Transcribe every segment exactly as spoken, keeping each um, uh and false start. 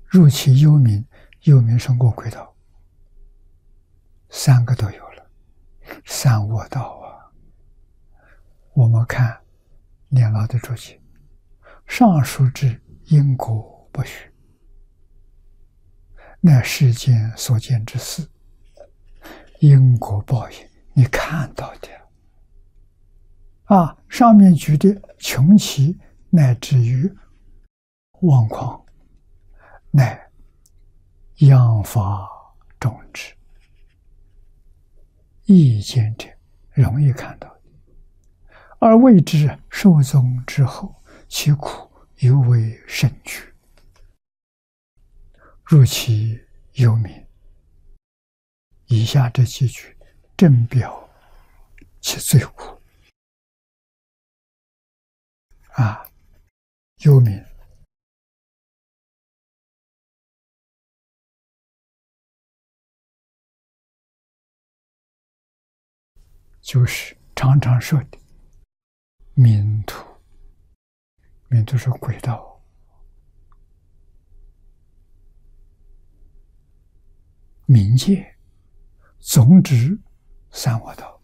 入其幽冥，幽冥胜过鬼道，三个都有了，三恶道啊！我们看念老的注解，上述之因果不虚，乃世间所见之事，因果报应，你看到的啊！上面举的穷奇乃至于妄狂，乃养法种之，意见者容易看到的，而谓之受宗之后，其苦尤为甚巨。入其幽冥，以下这几句正表其罪苦啊！幽冥就是常常说的冥途，冥途是鬼道，冥界总指三恶道。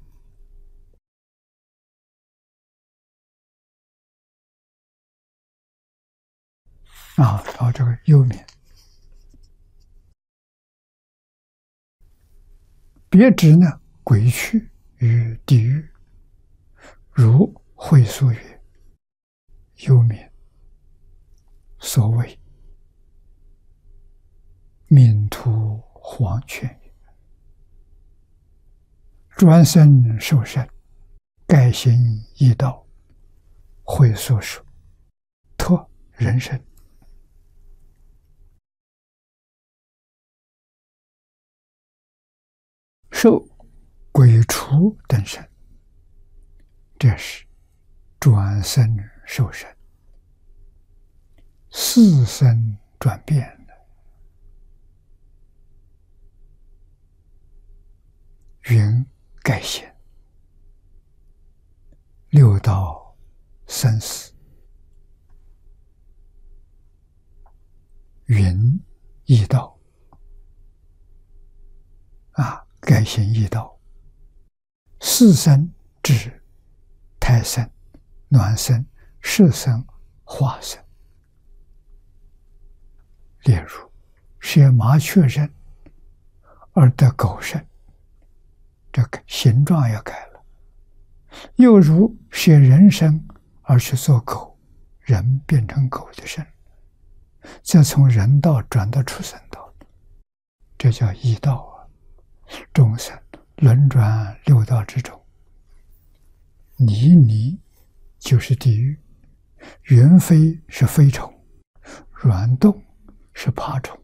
啊，然后这个幽冥，别指呢鬼趣与地狱，如会所曰：幽冥，所谓冥途黄泉也。转生受生，盖行一道，会所属托人生。受鬼畜等生，这是转生受生，四生转变的。云盖显，六道生死，云异道啊，盖显异道。四生指胎生、卵生、湿生、化生。例如学麻雀生而得狗生，这个形状也改了；又如学人生而去做狗，人变成狗的身，再从人道转到畜生道，这叫异道啊！众生轮转六道之中，泥泥就是地狱，云飞是飞虫，软动是爬虫，